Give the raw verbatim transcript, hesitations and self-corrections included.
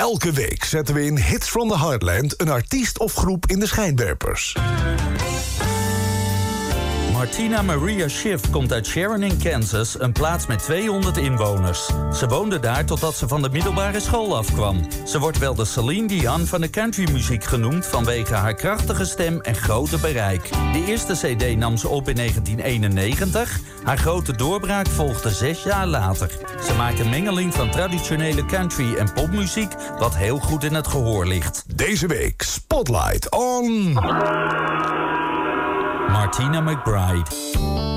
Elke week zetten we in Hits from the Heartland een artiest of groep in de schijnwerpers. Martina Maria Schiff komt uit Sharon in Kansas, een plaats met tweehonderd inwoners. Ze woonde daar totdat ze van de middelbare school afkwam. Ze wordt wel de Celine Dion van de countrymuziek genoemd vanwege haar krachtige stem en grote bereik. De eerste cd nam ze op in negentien eenennegentig. Haar grote doorbraak volgde zes jaar later. Ze maakt een mengeling van traditionele country en popmuziek, wat heel goed in het gehoor ligt. Deze week Spotlight on... Martina McBride.